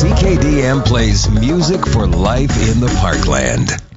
CKDM plays music for life in the Parkland.